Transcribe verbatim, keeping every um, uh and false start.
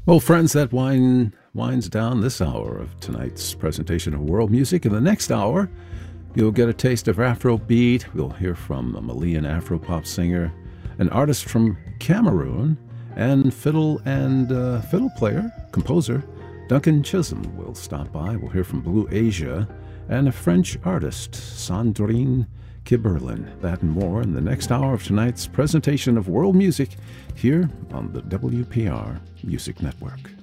Well, friends, that wine winds down this hour of tonight's presentation of world music. In the next hour, you'll get a taste of Afrobeat. We'll hear from a Malian Afropop singer, an artist from Cameroon, and fiddle and uh, fiddle player, composer Duncan Chisholm will stop by. We'll hear from Blue Asia and a French artist, Sandrine Kiberlin. That and more in the next hour of tonight's presentation of world music here on the W P R Music Network.